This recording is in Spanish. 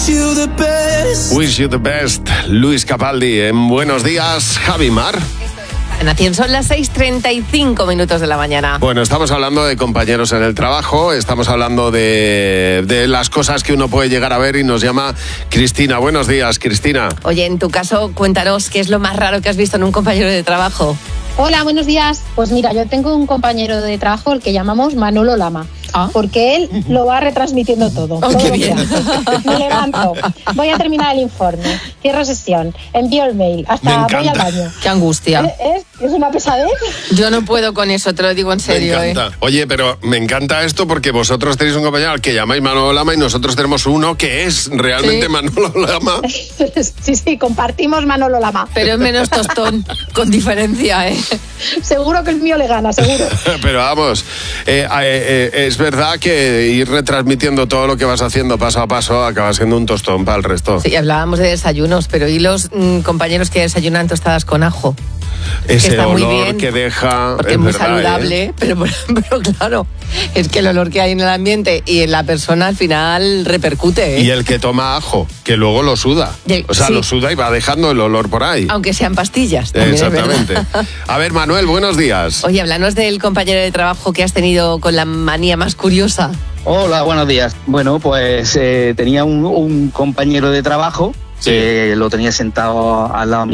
Wish you the best, Luis Capaldi. En Buenos Días, Javi Mar. Nación, son las 6:35 minutos de la mañana. Bueno, estamos hablando de compañeros en el trabajo, estamos hablando de las cosas que uno puede llegar a ver y nos llama Cristina. Buenos días, Cristina. Oye, en tu caso, cuéntanos qué es lo más raro que has visto en un compañero de trabajo. Hola, buenos días. Pues mira, yo tengo un compañero de trabajo, el que llamamos Manolo Lama. Porque él lo va retransmitiendo todo. Oh, qué bien. Me levanto, voy a terminar el informe, cierro sesión, envío el mail, hasta voy al baño. Qué angustia. ¿Es una pesadez? Yo no puedo con eso, te lo digo en serio. Me encanta. Oye, pero me encanta esto porque vosotros tenéis un compañero al que llamáis Manolo Lama y nosotros tenemos uno que es realmente Manolo Lama. Sí, compartimos Manolo Lama. Pero es menos tostón, con diferencia, ¿eh? Seguro que el mío le gana, seguro. Pero vamos, es verdad que ir retransmitiendo todo lo que vas haciendo paso a paso acaba siendo un tostón para el resto. Sí, hablábamos de desayunos, pero ¿y los compañeros que desayunan tostadas con ajo? Ese que está olor muy bien, que deja... porque es muy verdad, saludable, pero claro, es que el olor que hay en el ambiente y en la persona al final repercute, ¿eh? Y el que toma ajo, que luego lo suda. O sea, sí, lo suda y va dejando el olor por ahí. Aunque sean pastillas. Exactamente. A ver, Manuel, buenos días. Oye, háblanos del compañero de trabajo que has tenido con la manía más curiosa. Hola, buenos días. Bueno, pues tenía un compañero de trabajo que lo tenía sentado al lado mío.